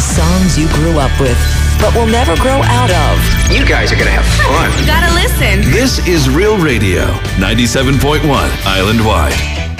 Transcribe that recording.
songs you grew up with, but will never grow out of. You guys are going to have fun. You gotta listen. This is Real Radio, 97.1 Island-wide.